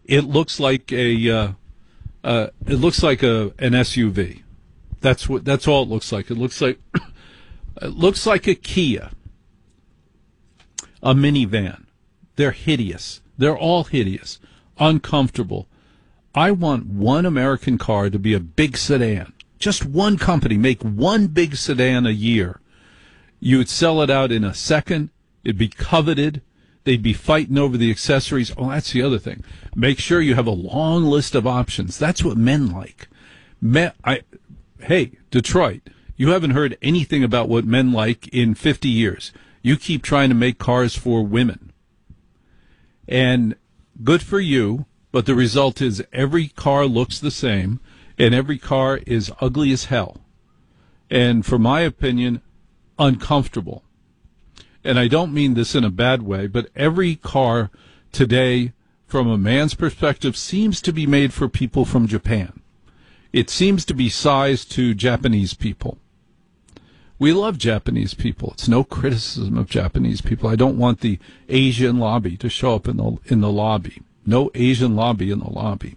It looks like an SUV. That's all it looks like. It looks like a Kia, a minivan. They're hideous. They're all hideous, uncomfortable. I want one American car to be a big sedan. Just one company make one big sedan a year. You would sell it out in a second. It'd be coveted. They'd be fighting over the accessories. Oh, that's the other thing. Make sure you have a long list of options. That's what men like. Hey, Detroit, you haven't heard anything about what men like in 50 years. You keep trying to make cars for women. And good for you, but the result is every car looks the same, and every car is ugly as hell. And for my opinion, uncomfortable. And I don't mean this in a bad way, but every car today, from a man's perspective, seems to be made for people from Japan. It seems to be sized to Japanese people. We love Japanese people. It's no criticism of Japanese people. I don't want the Asian lobby to show up in the lobby. No Asian lobby in the lobby.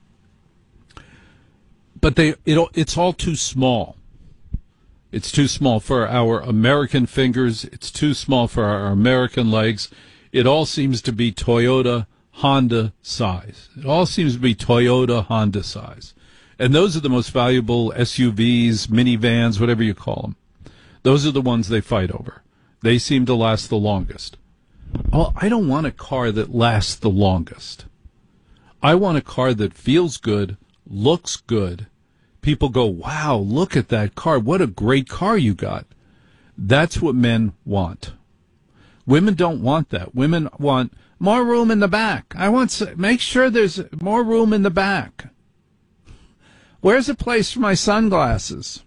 But it's all too small. It's too small for our American fingers. It's too small for our American legs. It all seems to be Toyota, Honda size. It all seems to be Toyota, Honda size. And those are the most valuable SUVs, minivans, whatever you call them. Those are the ones they fight over. They seem to last the longest. Oh, I don't want a car that lasts the longest. I want a car that feels good, looks good. People go, wow, look at that car. What a great car you got. That's what men want. Women don't want that. Women want more room in the back. Make sure there's more room in the back. Where's a place for my sunglasses?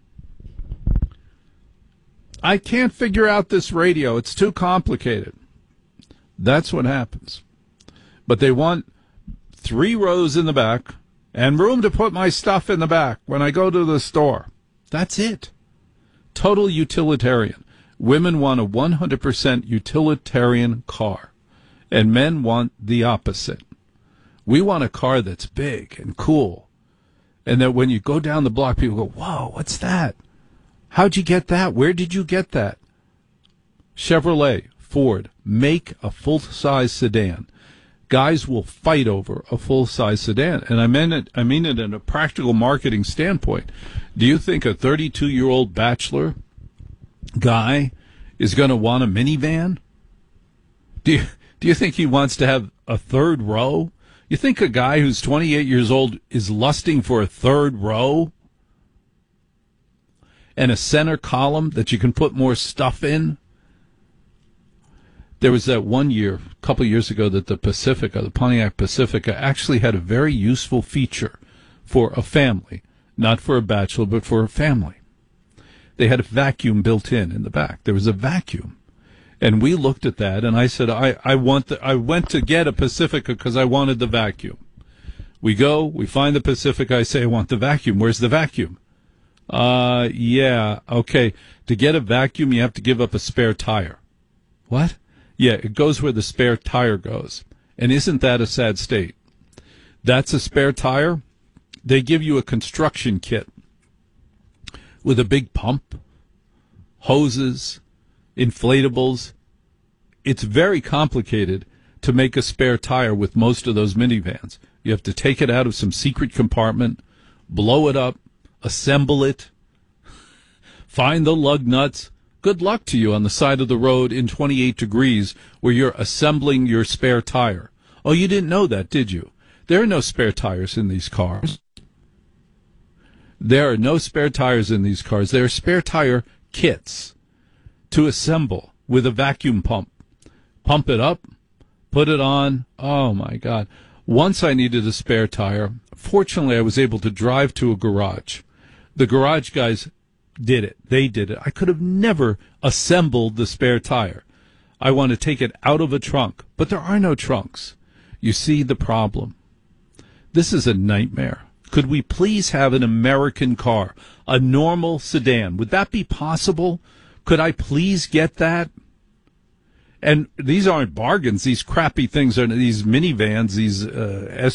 I can't figure out this radio. It's too complicated. That's what happens. But they want 3 rows in the back and room to put my stuff in the back when I go to the store. That's it. Total utilitarian. Women want a 100% utilitarian car, and men want the opposite. We want a car that's big and cool, and that when you go down the block, people go, whoa, what's that? How'd you get that? Where did you get that? Chevrolet, Ford, make a full-size sedan. Guys will fight over a full-size sedan, and I mean it in a practical marketing standpoint. Do you think a 32-year-old bachelor guy is going to want a minivan? Do you think he wants to have a third row? You think a guy who's 28 years old is lusting for a third row? And a center column that you can put more stuff in? There was that one year, a couple of years ago, that the Pontiac Pacifica, actually had a very useful feature for a family. Not for a bachelor, but for a family. They had a vacuum built in the back. There was a vacuum. And we looked at that, and I said, I went to get a Pacifica because I wanted the vacuum. We go, we find the Pacifica, I say, I want the vacuum. Where's the vacuum? Yeah, okay. To get a vacuum, you have to give up a spare tire. What? Yeah, it goes where the spare tire goes. And isn't that a sad state? That's a spare tire. They give you a construction kit with a big pump, hoses, inflatables. It's very complicated to make a spare tire with most of those minivans. You have to take it out of some secret compartment, blow it up, assemble it, find the lug nuts. Good luck to you on the side of the road in 28 degrees where you're assembling your spare tire. Oh, you didn't know that, did you? There are no spare tires in these cars. There are no spare tires in these cars. There are spare tire kits to assemble with a vacuum pump. Pump it up, put it on. Oh, my God. Once I needed a spare tire. Fortunately, I was able to drive to a garage. The garage guys did it. They did it. I could have never assembled the spare tire. I want to take it out of a trunk, but there are no trunks. You see the problem. This is a nightmare. Could we please have an American car, a normal sedan? Would that be possible? Could I please get that? And these aren't bargains. These crappy things are these minivans, these